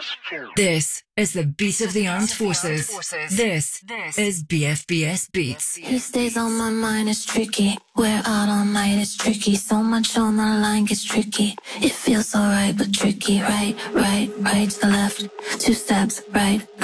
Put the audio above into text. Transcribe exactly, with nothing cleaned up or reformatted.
This is the beat of the armed forces. This is B F B S Beats. He stays on my mind, it's tricky. We're out all night, it's tricky. So much on the line gets tricky. It feels alright, but tricky. Right, right, right to the left. Two steps, right.